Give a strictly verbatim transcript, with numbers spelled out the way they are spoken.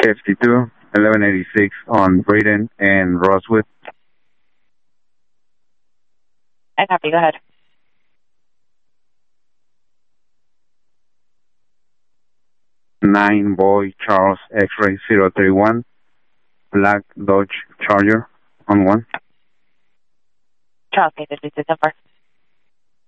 fifty-two, eleven eighty-six on Braden and Rosewood. I copy. Go ahead. Nine Boy Charles X-Ray zero three one, Black Dodge Charger on one. Charles, can you so far?